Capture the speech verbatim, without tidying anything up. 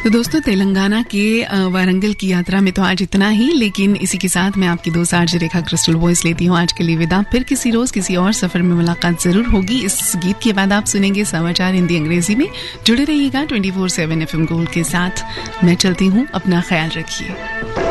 तो दोस्तों, तेलंगाना के वारंगल की यात्रा में तो आज इतना ही, लेकिन इसी के साथ मैं आपकी दोस्त आरजे रेखा क्रिस्टल वॉइस लेती हूँ आज के लिए विदा। फिर किसी रोज किसी और सफर में मुलाकात जरूर होगी। इस गीत के बाद आप सुनेंगे समाचार हिंदी अंग्रेजी में। जुड़े रहिएगा twenty four seven F M gold के साथ। मैं चलती हूँ, अपना ख्याल रखिए।